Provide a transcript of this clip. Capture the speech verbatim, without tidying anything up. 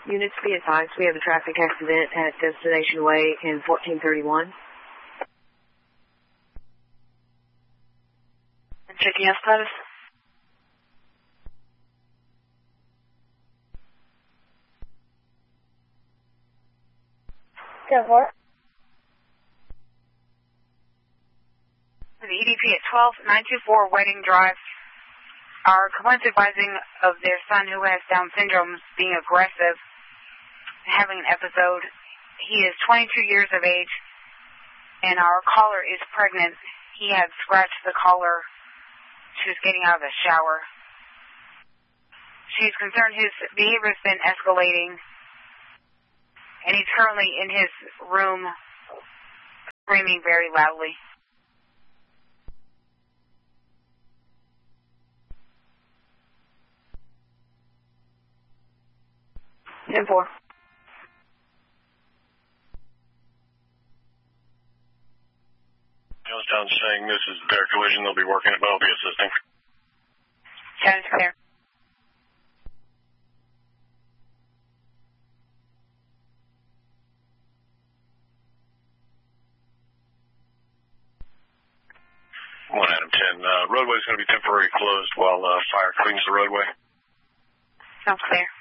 Units be advised, we have a traffic accident at Destination Way in fourteen thirty-one. Checking out status. ten four. The E D P at twelve nine two four Wedding Drive. Our complaints advising of their son who has Down syndrome being aggressive, having an episode. He is twenty-two years of age, and our caller is pregnant. He had scratched the collar. She was getting out of the shower. She's concerned his behavior has been escalating, and he's currently in his room screaming very loudly. ten four. Youngstown saying this is their collision. They'll be working it, but I'll be assisting. Sounds clear. one Adam ten. Uh, roadway is going to be temporarily closed while uh, fire cleans the roadway. Sounds clear.